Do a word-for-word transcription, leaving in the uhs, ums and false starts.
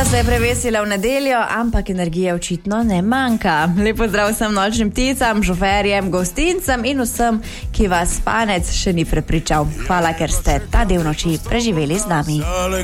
Sončica se je prevesila v nedeljo, ampak energije očitno ne manjka. Lepo zdrav vsem nočnim pticam, žoferjem, gostincem in vsem, ki vas spanec še ni prepričal. Hvala, ker ste ta del noči preživeli z nami.